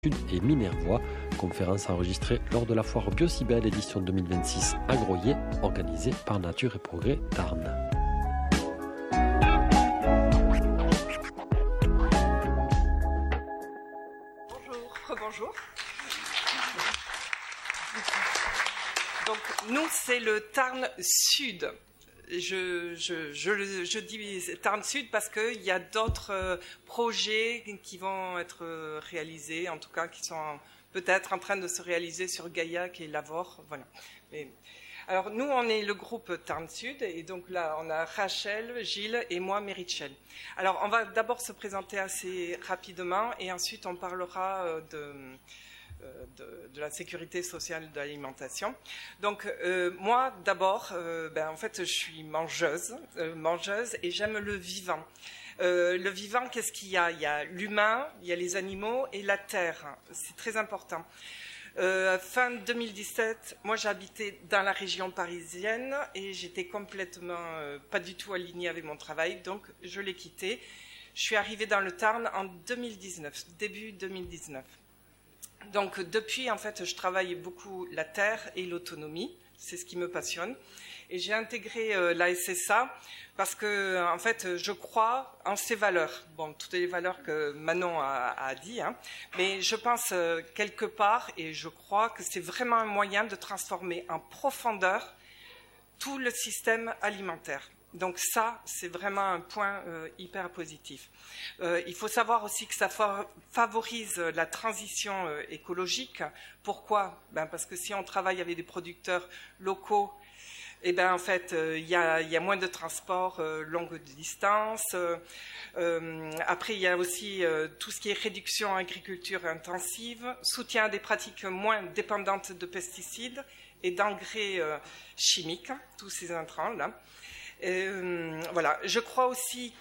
Sud et Minervois, conférence enregistrée lors de la foire Biocibel édition 2026 à Groyer, organisée par Nature et Progrès Tarn. Bonjour. Donc nous c'est le Tarn Sud. Je dis Tarn Sud parce qu'il y a d'autres projets qui vont être réalisés, en tout cas qui sont peut-être en train de se réaliser sur Gaillac et Lavore. Voilà. Alors nous on est le groupe Tarn Sud et donc là on a Rachel, Gilles et moi Meritchel. Alors on va d'abord se présenter assez rapidement et ensuite on parlera de la sécurité sociale de l'alimentation. Donc moi d'abord, en fait je suis mangeuse et j'aime le vivant. Le vivant, qu'est-ce qu'il y a ? Il y a l'humain, il y a les animaux et la terre. C'est très important. Fin 2017, moi j'habitais dans la région parisienne et j'étais complètement pas du tout alignée avec mon travail, donc je l'ai quitté. Je suis arrivée dans le Tarn en 2019, début 2019. Donc depuis, en fait, je travaille beaucoup la terre et l'autonomie, c'est ce qui me passionne. Et j'ai intégré la SSA parce que, en fait, je crois en ces valeurs. Bon, toutes les valeurs que Manon a dit, hein, mais je pense quelque part, et je crois que c'est vraiment un moyen de transformer en profondeur tout le système alimentaire. Donc ça, c'est vraiment un point hyper positif. Il faut savoir aussi que ça favorise la transition écologique. Pourquoi ? Parce que si on travaille avec des producteurs locaux, en fait, il y a moins de transport longue distance. Après, il y a aussi tout ce qui est réduction agriculture intensive, soutien à des pratiques moins dépendantes de pesticides et d'engrais chimiques, tous ces intrants-là. Voilà. Je crois aussi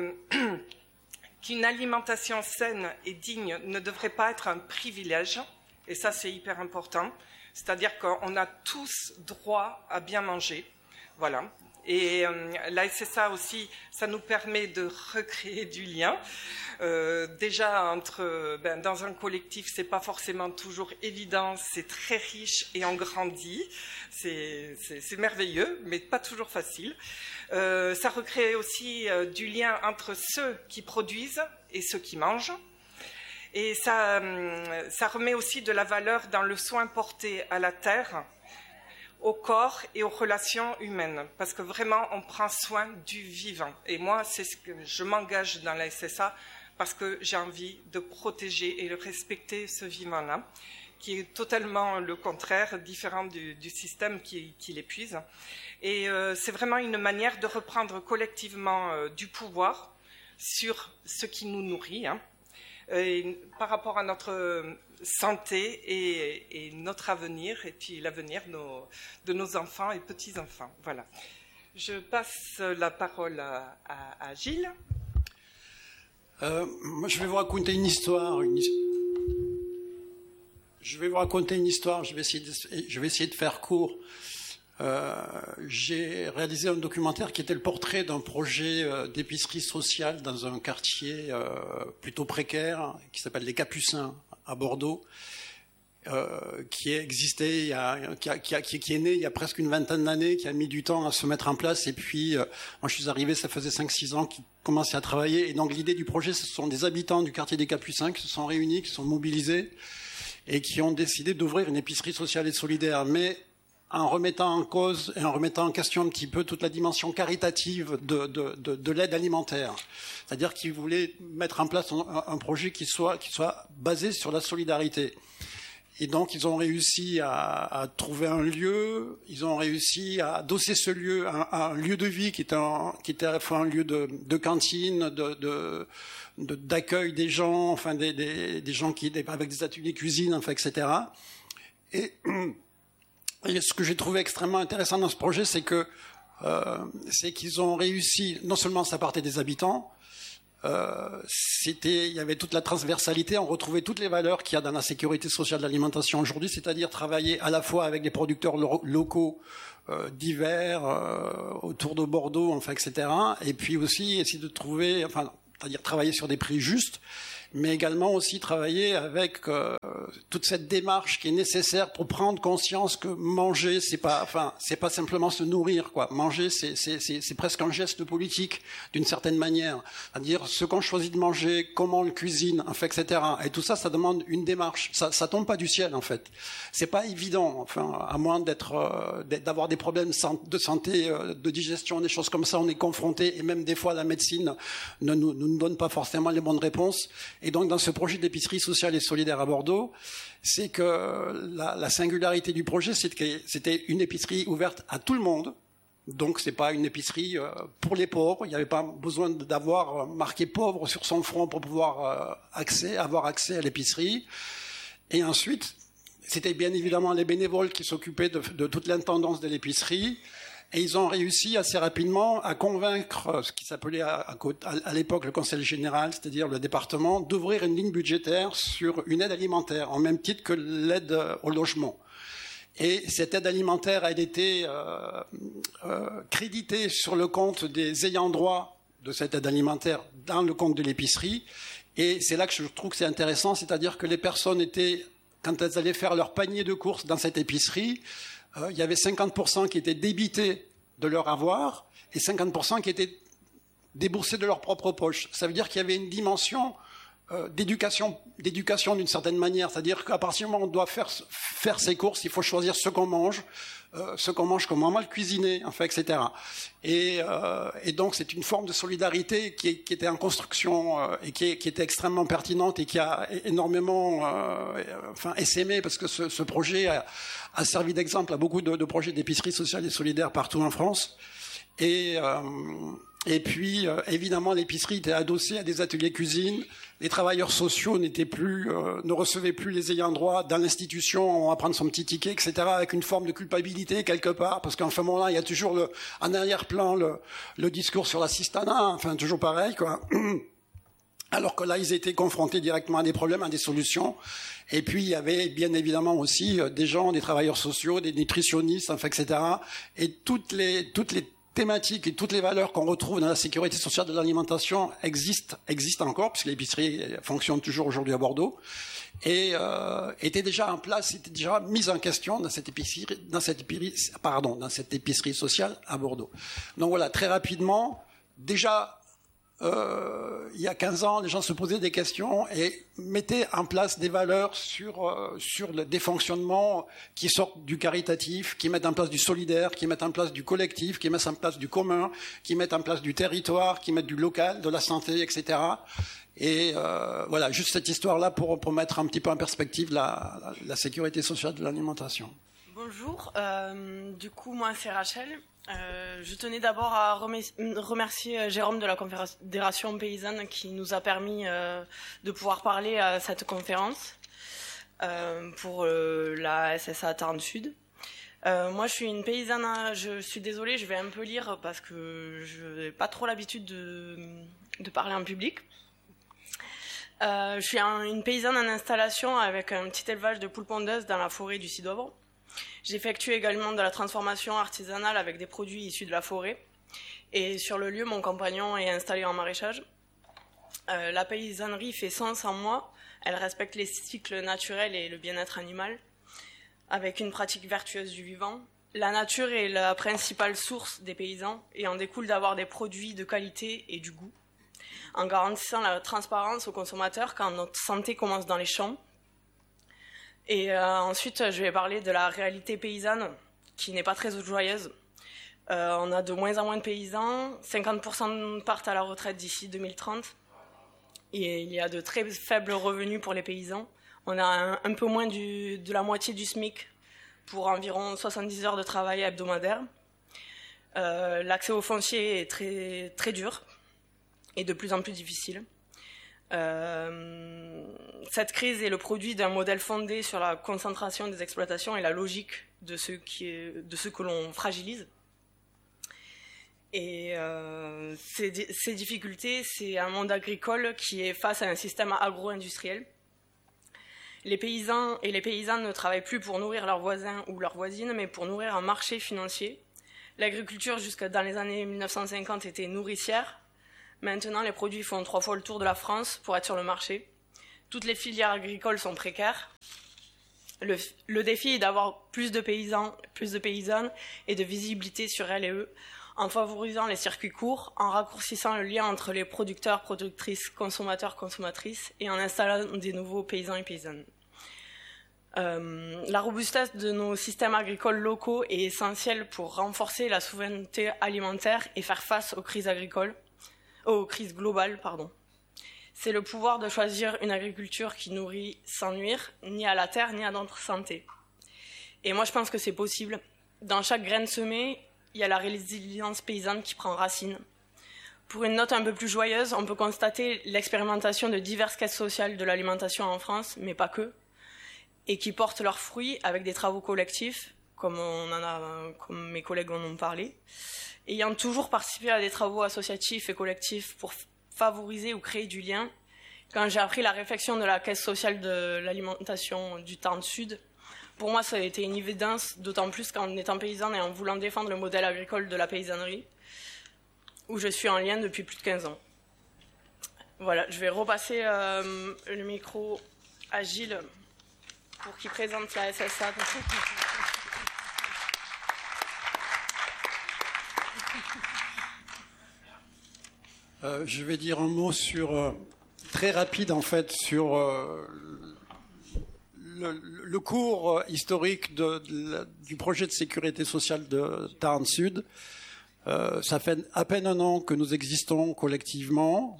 qu'une alimentation saine et digne ne devrait pas être un privilège, et ça c'est hyper important, c'est-à-dire qu'on a tous droit à bien manger, voilà. Et la SSA aussi, ça nous permet de recréer du lien. Déjà, dans un collectif, c'est pas forcément toujours évident, c'est très riche et on grandit. C'est merveilleux, mais pas toujours facile. Ça recrée aussi du lien entre ceux qui produisent et ceux qui mangent. Et ça remet aussi de la valeur dans le soin porté à la terre, au corps et aux relations humaines, parce que vraiment on prend soin du vivant. Et moi, c'est ce que je m'engage dans la SSA, parce que j'ai envie de protéger et de respecter ce vivant-là, qui est totalement le contraire, différent du système qui l'épuise. Et c'est vraiment une manière de reprendre collectivement du pouvoir sur ce qui nous nourrit, hein, par rapport à notre santé et notre avenir, et puis l'avenir de nos enfants et petits-enfants. Voilà. Je passe la parole à Gilles. Moi, je vais vous raconter une histoire. Je vais essayer de faire court. J'ai réalisé un documentaire qui était le portrait d'un projet d'épicerie sociale dans un quartier plutôt précaire qui s'appelle les Capucins à Bordeaux, qui existait, qui est né il y a presque une vingtaine d'années, qui a mis du temps à se mettre en place. Et puis, moi, je suis arrivé, ça faisait 5-6 ans qu'ils commençaient à travailler. Et donc, l'idée du projet, ce sont des habitants du quartier des Capucins qui se sont réunis, qui se sont mobilisés et qui ont décidé d'ouvrir une épicerie sociale et solidaire. Mais en remettant en cause et en remettant en question un petit peu toute la dimension caritative de l'aide alimentaire. C'est-à-dire qu'ils voulaient mettre en place un projet qui soit basé sur la solidarité. Et donc, ils ont réussi à trouver un lieu, ils ont réussi à adosser ce lieu à un lieu de vie qui était à la fois un lieu de cantine, d'accueil des gens, enfin des gens avec des ateliers cuisine, enfin, etc. Et ce que j'ai trouvé extrêmement intéressant dans ce projet, c'est qu'ils ont réussi, non seulement ça partait des habitants, il y avait toute la transversalité, on retrouvait toutes les valeurs qu'il y a dans la sécurité sociale de l'alimentation aujourd'hui, c'est-à-dire travailler à la fois avec des producteurs locaux divers autour de Bordeaux, enfin, etc. Et puis aussi essayer de trouver, c'est-à-dire travailler sur des prix justes, mais également aussi travailler avec toute cette démarche qui est nécessaire pour prendre conscience que manger, c'est pas simplement se nourrir, quoi. Manger, c'est presque un geste politique, d'une certaine manière. C'est-à-dire ce qu'on choisit de manger, comment on le cuisine, en fait, etc. Et tout ça, ça demande une démarche. Ça tombe pas du ciel, en fait. C'est pas évident, enfin, à moins d'avoir des problèmes de santé, de digestion, des choses comme ça, on est confronté, et même des fois la médecine ne nous donne pas forcément les bonnes réponses. Et donc, dans ce projet d'épicerie sociale et solidaire à Bordeaux, c'est que la singularité du projet, c'est que c'était une épicerie ouverte à tout le monde. Donc, c'est pas une épicerie pour les pauvres. Il n'y avait pas besoin d'avoir marqué pauvre sur son front pour pouvoir avoir accès à l'épicerie. Et ensuite, c'était bien évidemment les bénévoles qui s'occupaient de toute l'intendance de l'épicerie. Et ils ont réussi assez rapidement à convaincre ce qui s'appelait à l'époque le Conseil général, c'est-à-dire le département, d'ouvrir une ligne budgétaire sur une aide alimentaire, en même titre que l'aide au logement. Et cette aide alimentaire, elle était créditée sur le compte des ayants droit de cette aide alimentaire dans le compte de l'épicerie. Et c'est là que je trouve que c'est intéressant, c'est-à-dire que les personnes étaient, quand elles allaient faire leur panier de courses dans cette épicerie, il y avait 50% qui étaient débités de leur avoir et 50% qui étaient déboursés de leur propre poche. Ça veut dire qu'il y avait une dimension d'éducation d'une certaine manière. C'est-à-dire qu'à partir du moment où on doit faire ses courses, il faut choisir ce qu'on mange, comment le cuisiner, enfin, etc. Et donc c'est une forme de solidarité qui était en construction et qui était extrêmement pertinente et qui a énormément essaimé, parce que ce projet a servi d'exemple à beaucoup de projets d'épicerie sociale et solidaire partout en France. Et puis, évidemment, l'épicerie était adossée à des ateliers cuisine. Les travailleurs sociaux ne recevaient plus les ayants droit dans l'institution. On va prendre son petit ticket, etc., avec une forme de culpabilité quelque part, parce qu'en ce moment-là, il y a toujours en arrière-plan le discours sur l'assistanat, enfin, toujours pareil, quoi. Alors que là, ils étaient confrontés directement à des problèmes, à des solutions. Et puis, il y avait bien évidemment aussi des travailleurs sociaux, des nutritionnistes, enfin, etc. Et toutes les thématiques et toutes les valeurs qu'on retrouve dans la sécurité sociale de l'alimentation existent encore, puisque l'épicerie fonctionne toujours aujourd'hui à Bordeaux, et était déjà en place, était déjà mise en question dans cette épicerie sociale à Bordeaux. Donc voilà, très rapidement, déjà, il y a 15 ans, les gens se posaient des questions et mettaient en place des valeurs sur des fonctionnements qui sortent du caritatif, qui mettent en place du solidaire, qui mettent en place du collectif, qui mettent en place du commun, qui mettent en place du territoire, qui mettent du local, de la santé, etc. Et voilà, juste cette histoire-là pour mettre un petit peu en perspective la sécurité sociale de l'alimentation. Bonjour, du coup moi c'est Rachel. Je tenais d'abord à remercier Jérôme de la Confédération paysanne qui nous a permis de pouvoir parler à cette conférence pour la SSA Tarn Sud. Moi je suis une paysanne, je suis désolée, je vais un peu lire parce que je n'ai pas trop l'habitude de parler en public. Je suis une paysanne en installation avec un petit élevage de poules pondeuses dans la forêt du Cidovre. J'effectue également de la transformation artisanale avec des produits issus de la forêt. Et sur le lieu, mon compagnon est installé en maraîchage. La paysannerie fait sens en moi. Elle respecte les cycles naturels et le bien-être animal, avec une pratique vertueuse du vivant. La nature est la principale source des paysans et en découle d'avoir des produits de qualité et du goût, en garantissant la transparence aux consommateurs quand notre santé commence dans les champs. Et ensuite, je vais parler de la réalité paysanne, qui n'est pas très joyeuse. On a de moins en moins de paysans, 50% partent à la retraite d'ici 2030, et il y a de très faibles revenus pour les paysans. On a un peu moins de la moitié du SMIC pour environ 70 heures de travail hebdomadaire. L'accès au foncier est très, très dur et de plus en plus difficile. Cette crise est le produit d'un modèle fondé sur la concentration des exploitations et la logique de ce que l'on fragilise. Et ces difficultés, c'est un monde agricole qui est face à un système agro-industriel. Les paysans et les paysannes ne travaillent plus pour nourrir leurs voisins ou leurs voisines, mais pour nourrir un marché financier. L'agriculture, jusque dans les années 1950, était nourricière. Maintenant, les produits font 3 fois le tour de la France pour être sur le marché. Toutes les filières agricoles sont précaires. Le défi est d'avoir plus de paysans, plus de paysannes et de visibilité sur elles et eux, en favorisant les circuits courts, en raccourcissant le lien entre les producteurs, productrices, consommateurs, consommatrices et en installant des nouveaux paysans et paysannes. La robustesse de nos systèmes agricoles locaux est essentielle pour renforcer la souveraineté alimentaire et faire face aux crises globales. C'est le pouvoir de choisir une agriculture qui nourrit sans nuire ni à la terre ni à notre santé. Et moi, je pense que c'est possible. Dans chaque graine semée, il y a la résilience paysanne qui prend racine. Pour une note un peu plus joyeuse, on peut constater l'expérimentation de diverses caisses sociales de l'alimentation en France, mais pas que, et qui portent leurs fruits avec des travaux collectifs, comme mes collègues en ont parlé, ayant toujours participé à des travaux associatifs et collectifs pour favoriser ou créer du lien. Quand j'ai appris la réflexion de la caisse sociale de l'alimentation du Tarn Sud, pour moi ça a été une évidence, d'autant plus qu'en étant paysanne et en voulant défendre le modèle agricole de la paysannerie, où je suis en lien depuis plus de 15 ans. Voilà, je vais repasser le micro à Gilles pour qu'il présente la SSA. Je vais dire un mot très rapide en fait sur le cours historique du projet de sécurité sociale de Tarn Sud. Ça fait à peine un an que nous existons collectivement.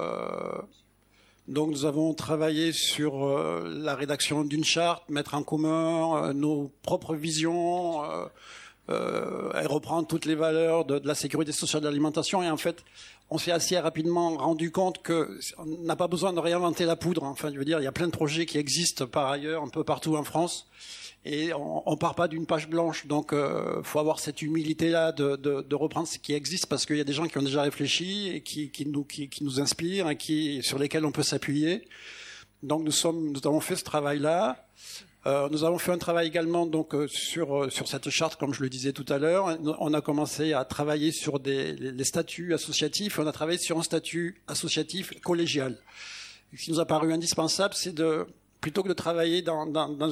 Donc nous avons travaillé sur la rédaction d'une charte, mettre en commun nos propres visions, et reprendre toutes les valeurs de la sécurité sociale de l'alimentation. Et en fait, on s'est assez rapidement rendu compte qu'on n'a pas besoin de réinventer la poudre. Enfin, je veux dire, il y a plein de projets qui existent par ailleurs, un peu partout en France. Et on part pas d'une page blanche. Donc, faut avoir cette humilité-là de reprendre ce qui existe, parce qu'il y a des gens qui ont déjà réfléchi et qui nous inspirent et sur lesquels on peut s'appuyer. Donc, nous avons fait ce travail-là. Nous avons fait un travail également donc sur cette charte, comme je le disais tout à l'heure. On a commencé à travailler sur les statuts associatifs. On a travaillé sur un statut associatif collégial. Ce qui nous a paru indispensable, c'est plutôt que de travailler dans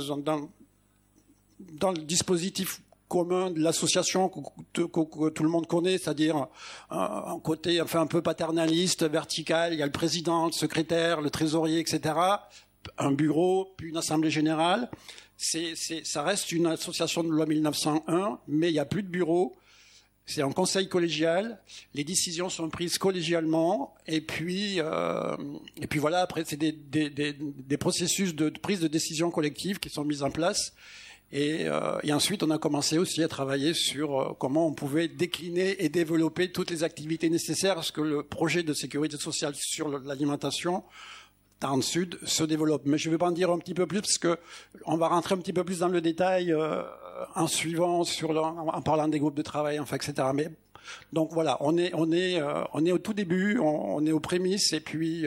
le dispositif commun de l'association que tout le monde connaît, c'est-à-dire un côté un peu paternaliste, vertical. Il y a le président, le secrétaire, le trésorier, etc., un bureau, puis une assemblée générale. Ça reste une association de loi 1901, mais il n'y a plus de bureau. C'est un conseil collégial. Les décisions sont prises collégialement. Et puis voilà. Après, c'est des processus de prise de décision collective qui sont mis en place. Et ensuite, on a commencé aussi à travailler sur comment on pouvait décliner et développer toutes les activités nécessaires à ce que le projet de sécurité sociale sur l'alimentation Tarn Sud se développe. Mais je vais pas en dire un petit peu plus parce que on va rentrer un petit peu plus dans le détail en suivant en parlant des groupes de travail, enfin, etc. Mais donc voilà, on est au tout début, on est aux prémices et puis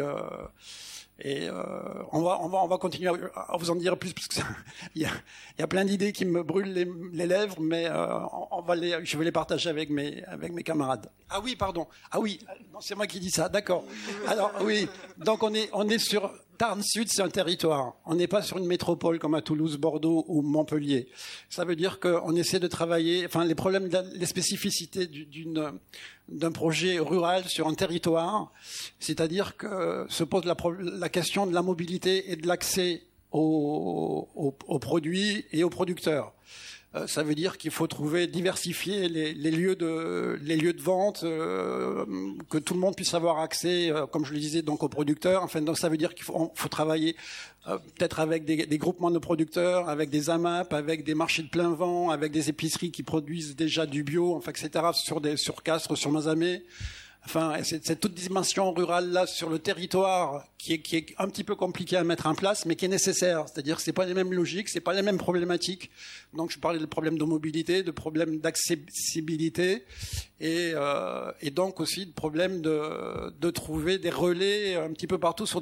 on va continuer à vous en dire plus parce que il y a plein d'idées qui me brûlent les lèvres, mais je vais les partager avec mes camarades. Ah oui, pardon. Ah oui, non, c'est moi qui dis ça. D'accord. Alors oui, donc on est sur Tarn Sud, c'est un territoire. On n'est pas sur une métropole comme à Toulouse, Bordeaux ou Montpellier. Ça veut dire qu'on essaie de travailler, les problèmes, les spécificités d'un projet rural sur un territoire. C'est-à-dire que se pose la question de la mobilité et de l'accès aux produits et aux producteurs. Ça veut dire qu'il faut diversifier les lieux de vente, que tout le monde puisse avoir accès, comme je le disais, donc aux producteurs. Enfin, donc ça veut dire qu'il faut travailler peut-être avec des groupements de producteurs, avec des AMAP, avec des marchés de plein vent, avec des épiceries qui produisent déjà du bio, enfin, etc. sur Castres, sur Mazamet. Enfin, c'est toute dimension rurale là sur le territoire qui est un petit peu compliqué à mettre en place, mais qui est nécessaire. C'est-à-dire que c'est pas les mêmes logiques, c'est pas les mêmes problématiques. Donc, je parlais de problèmes de mobilité, de problèmes d'accessibilité, et donc aussi de problèmes de trouver des relais un petit peu partout sur tous les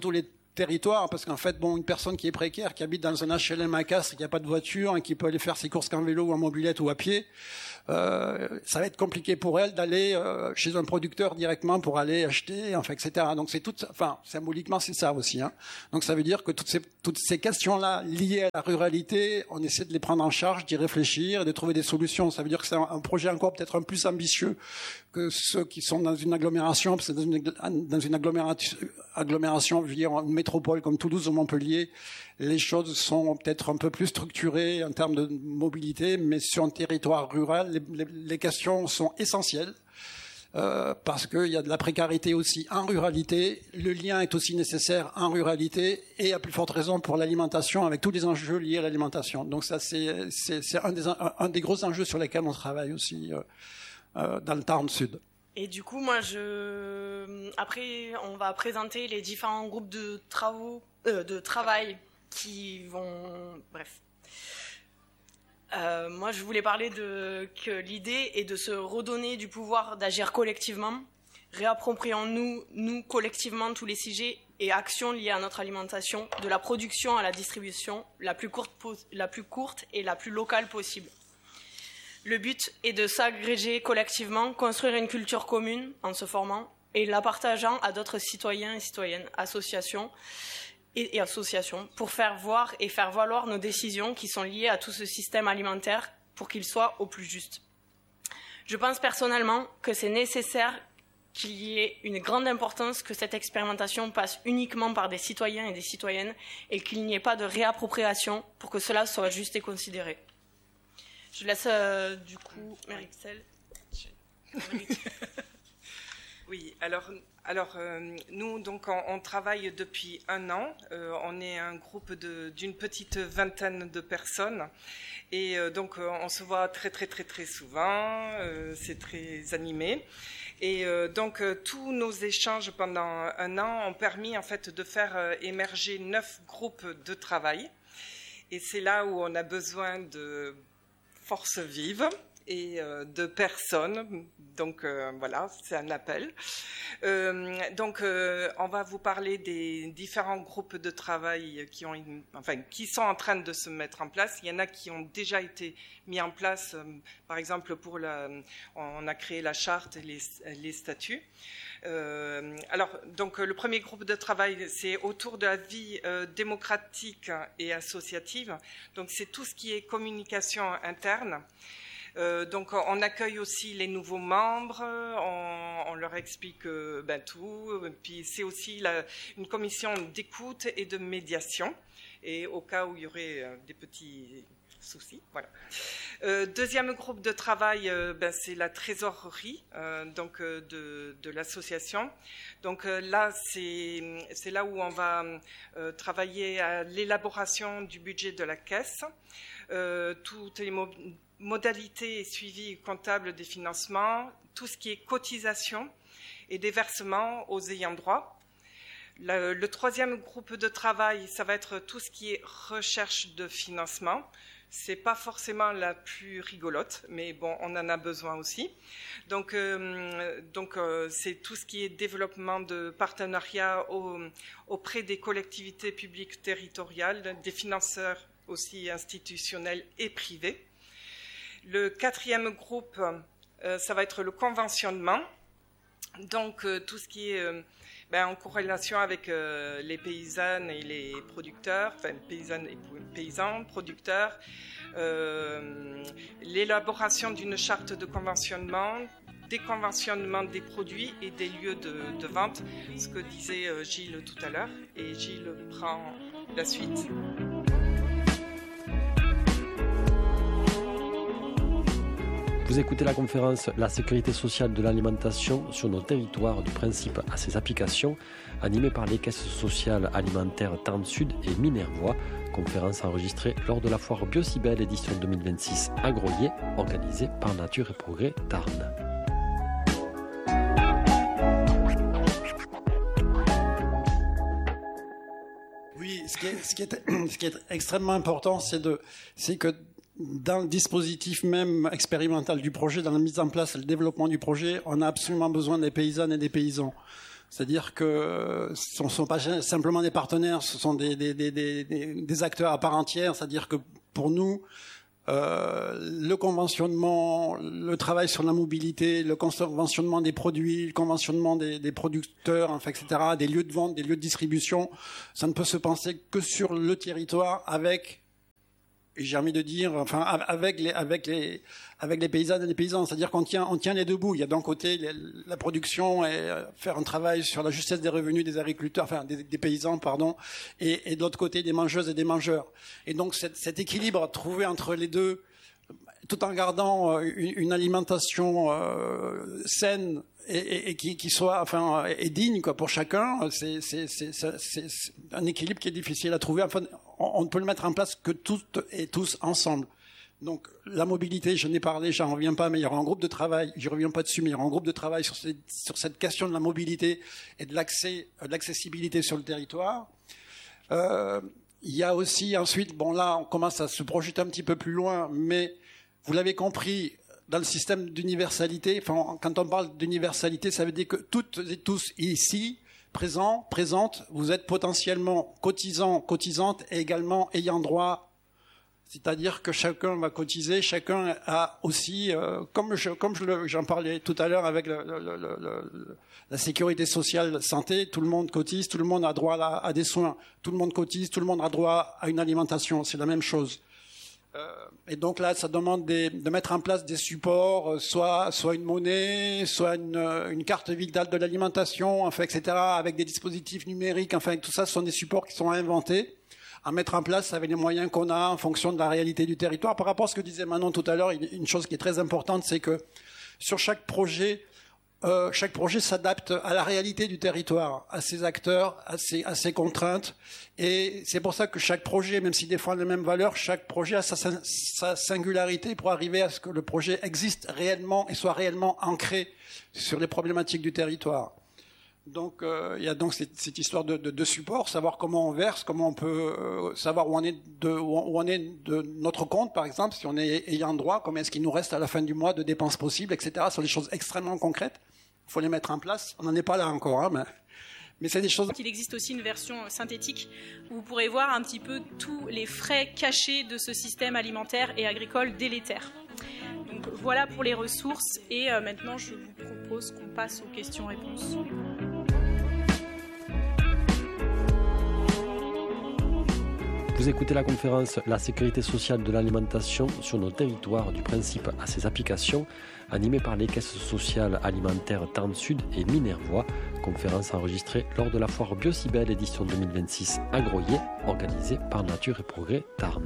territoire, parce qu'en fait, bon, une personne qui est précaire, qui habite dans un HLM à Castres, qui n'a pas de voiture, et qui peut aller faire ses courses qu'en vélo ou en mobilette ou à pied, ça va être compliqué pour elle d'aller chez un producteur directement pour aller acheter, enfin, etc. Donc c'est tout, enfin, symboliquement c'est ça aussi. Hein. Donc ça veut dire que toutes ces questions-là liées à la ruralité, on essaie de les prendre en charge, d'y réfléchir, et de trouver des solutions. Ça veut dire que c'est un projet encore peut-être un peu plus ambitieux que ceux qui sont dans une agglomération, parce que dans une agglomération, je veux dire, une métropole comme Toulouse ou Montpellier, les choses sont peut-être un peu plus structurées en termes de mobilité, mais sur un territoire rural, les questions sont essentielles. Parce qu'il y a de la précarité aussi en ruralité, le lien est aussi nécessaire en ruralité, et à plus forte raison pour l'alimentation, avec tous les enjeux liés à l'alimentation. Donc ça, c'est un des gros enjeux sur lesquels on travaille aussi dans le Tarn Sud. Et du coup, moi, après, on va présenter les différents groupes de travail qui vont... Bref. Moi, je voulais parler que l'idée est de se redonner du pouvoir d'agir collectivement. Réapproprions-nous, nous, collectivement, tous les sujets et actions liées à notre alimentation, de la production à la distribution, la plus courte et la plus locale possible. Le but est de s'agréger collectivement, construire une culture commune en se formant et la partageant à d'autres citoyens et citoyennes, associations et associations, pour faire voir et faire valoir nos décisions qui sont liées à tout ce système alimentaire pour qu'il soit au plus juste. Je pense personnellement que c'est nécessaire qu'il y ait une grande importance que cette expérimentation passe uniquement par des citoyens et des citoyennes et qu'il n'y ait pas de réappropriation pour que cela soit juste et considéré. Je laisse du coup Marie-Excel. Oui, alors nous, donc, on travaille depuis 1 an. On est un groupe d'une petite vingtaine de personnes. Et donc, on se voit très, très, très, très souvent. C'est très animé. Et donc, tous nos échanges pendant 1 an ont permis, en fait, de faire émerger 9 groupes de travail. Et c'est là où on a besoin de forces vives et de personnes. Donc voilà, c'est un appel. Donc on va vous parler des différents groupes de travail qui sont en train de se mettre en place. Il y en a qui ont déjà été mis en place. Par exemple, on a créé la charte et les statuts. Alors, donc, le premier groupe de travail, c'est autour de la vie démocratique et associative. Donc, c'est tout ce qui est communication interne. Donc, on accueille aussi les nouveaux membres, on leur explique tout. Puis, c'est aussi une commission d'écoute et de médiation. Et au cas où il y aurait des petits soucis, voilà. Deuxième groupe de travail, c'est la trésorerie de l'association. Donc là, c'est là où on va travailler à l'élaboration du budget de la caisse, toutes les modalités et suivi comptable des financements, tout ce qui est cotisation et des versements aux ayants droit. Le troisième groupe de travail, ça va être tout ce qui est recherche de financement. C'est pas forcément la plus rigolote, mais bon, on en a besoin aussi. Donc c'est tout ce qui est développement de partenariats auprès des collectivités publiques territoriales, des financeurs aussi institutionnels et privés. Le quatrième groupe, ça va être le conventionnement. Donc tout ce qui est en corrélation avec les paysannes et les producteurs, enfin paysannes et paysans, producteurs, l'élaboration d'une charte de conventionnement, déconventionnement des produits et des lieux de vente, ce que disait Gilles tout à l'heure, et Gilles prend la suite. Vous écoutez la conférence « La sécurité sociale de l'alimentation sur nos territoires du principe à ses applications » animée par les caisses sociales alimentaires Tarn Sud et Minervois, conférence enregistrée lors de la foire Biocibel édition 2026 à Groyer, organisée par Nature et Progrès Tarn. Oui, ce qui est extrêmement important, c'est que dans le dispositif même expérimental du projet, dans la mise en place et le développement du projet, on a absolument besoin des paysannes et des paysans. C'est-à-dire que ce ne sont pas simplement des partenaires, ce sont des acteurs à part entière. C'est-à-dire que pour nous, le conventionnement, le travail sur la mobilité, le conventionnement des produits, le conventionnement des producteurs, enfin, etc., des lieux de vente, des lieux de distribution, ça ne peut se penser que sur le territoire avec, j'ai envie de dire, enfin, avec les paysannes et les paysans. C'est-à-dire qu'on tient les deux bouts. Il y a d'un côté la production et faire un travail sur la justesse des revenus des agriculteurs, enfin, des paysans, pardon, et de l'autre côté des mangeuses et des mangeurs. Et donc, cet équilibre trouvé entre les deux, tout en gardant une alimentation saine et qui soit, enfin, et digne, quoi, pour chacun, c'est un équilibre qui est difficile à trouver. Enfin, on ne peut le mettre en place que toutes et tous ensemble. Donc, la mobilité, je n'ai parlé, j'en reviens pas, mais il y aura un groupe de travail, j'y reviens pas dessus, mais il y aura un groupe de travail sur cette question de la mobilité et de l'accessibilité sur le territoire. Il y a aussi ensuite, bon là, on commence à se projeter un petit peu plus loin, mais vous l'avez compris, dans le système d'universalité, enfin, quand on parle d'universalité, ça veut dire que toutes et tous ici, présentes, vous êtes potentiellement cotisants, cotisantes et également ayant droit. C'est-à-dire que chacun va cotiser, chacun a aussi, comme j'en parlais tout à l'heure avec la sécurité sociale santé, tout le monde cotise, tout le monde a droit à des soins, tout le monde cotise, tout le monde a droit à une alimentation, c'est la même chose. Et donc là, ça demande de mettre en place des supports, soit une monnaie, soit une carte vitale de l'alimentation, enfin, etc., avec des dispositifs numériques, enfin, tout ça, ce sont des supports qui sont à inventer, à mettre en place avec les moyens qu'on a en fonction de la réalité du territoire. Par rapport à ce que disait Manon tout à l'heure, une chose qui est très importante, c'est que sur chaque projet s'adapte à la réalité du territoire, à ses acteurs, à ses contraintes. Et c'est pour ça que chaque projet, même s'il défend les mêmes valeurs, chaque projet a sa singularité pour arriver à ce que le projet existe réellement et soit réellement ancré sur les problématiques du territoire. Donc, il y a donc cette histoire de support, savoir comment on verse, comment on peut savoir où on est de notre compte, par exemple, si on est ayant droit, combien est-ce qu'il nous reste à la fin du mois de dépenses possibles, etc. Ce sont des choses extrêmement concrètes. Il faut les mettre en place. On n'en est pas là encore, hein, mais c'est des choses. Il existe aussi une version synthétique où vous pourrez voir un petit peu tous les frais cachés de ce système alimentaire et agricole délétère. Donc voilà pour les ressources et maintenant je vous propose qu'on passe aux questions-réponses. Vous écoutez la conférence « La sécurité sociale de l'alimentation sur nos territoires du principe à ses applications » animée par les caisses sociales alimentaires Tarn Sud et Minervois, conférence enregistrée lors de la foire Biocibel édition 2026 à Groyer, organisée par Nature et Progrès Tarn.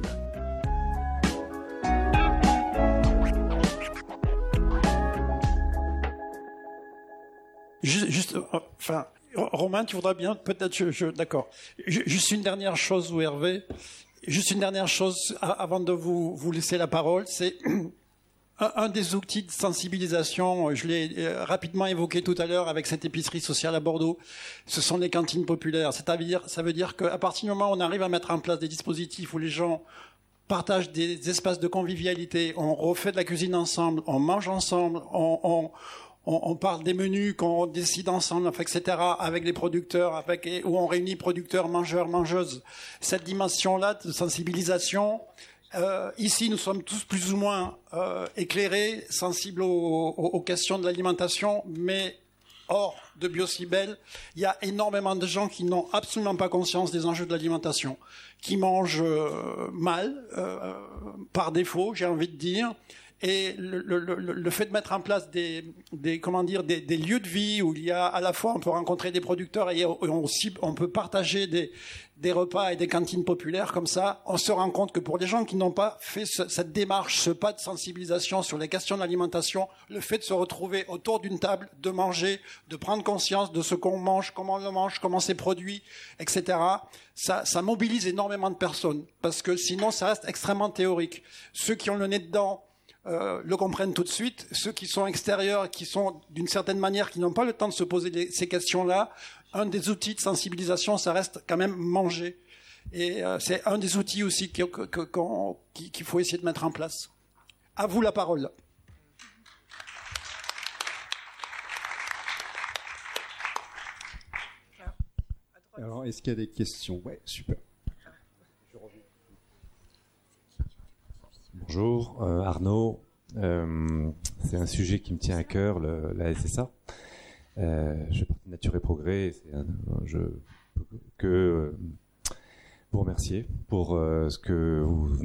Enfin, Romain, tu voudrais bien, peut-être, d'accord. Juste une dernière chose, ou Hervé, juste une dernière chose avant de vous laisser la parole, c'est un des outils de sensibilisation, je l'ai rapidement évoqué tout à l'heure avec cette épicerie sociale à Bordeaux, ce sont les cantines populaires. C'est-à-dire, ça veut dire qu'à partir du moment où on arrive à mettre en place des dispositifs où les gens partagent des espaces de convivialité, on refait de la cuisine ensemble, on mange ensemble, on parle des menus qu'on décide ensemble, etc., avec les producteurs, où on réunit producteurs, mangeurs, mangeuses. Cette dimension-là de sensibilisation, ici, nous sommes tous plus ou moins éclairés, sensibles aux questions de l'alimentation, mais hors de Biocibel, il y a énormément de gens qui n'ont absolument pas conscience des enjeux de l'alimentation, qui mangent mal, par défaut, j'ai envie de dire. Et le fait de mettre en place des lieux de vie où il y a à la fois on peut rencontrer des producteurs et aussi on peut partager des repas et des cantines populaires comme ça, on se rend compte que pour les gens qui n'ont pas fait cette démarche, ce pas de sensibilisation sur les questions de l'alimentation, le fait de se retrouver autour d'une table, de manger, de prendre conscience de ce qu'on mange, comment on le mange, comment c'est produit, etc., ça mobilise énormément de personnes parce que sinon ça reste extrêmement théorique. Ceux qui ont le nez dedans le comprennent tout de suite. Ceux qui sont extérieurs, qui sont d'une certaine manière, qui n'ont pas le temps de se poser ces questions-là, un des outils de sensibilisation, ça reste quand même manger. Et c'est un des outils aussi qu'il faut essayer de mettre en place. À vous la parole. Alors, est-ce qu'il y a des questions? Ouais, super. Bonjour, Arnaud. C'est un sujet qui me tient à cœur, la SSA. Je fais partie de Nature et Progrès. Je peux que vous remercier pour ce que vous